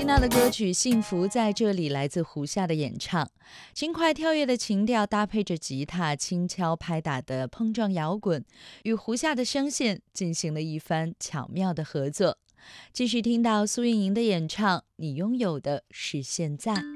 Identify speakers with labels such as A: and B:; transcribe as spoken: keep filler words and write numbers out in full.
A: 听到的歌曲《幸福在这里》来自胡夏的演唱，轻快跳跃的情调搭配着吉他轻敲拍打的碰撞摇滚，与胡夏的声线进行了一番巧妙的合作。继续听到苏运莹的演唱《你拥有的是现在》。